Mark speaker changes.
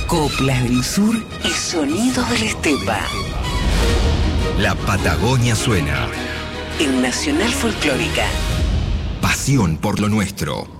Speaker 1: Coplas del sur y sonidos de la estepa.
Speaker 2: La Patagonia suena.
Speaker 1: En Nacional Folclórica.
Speaker 2: Pasión por lo nuestro.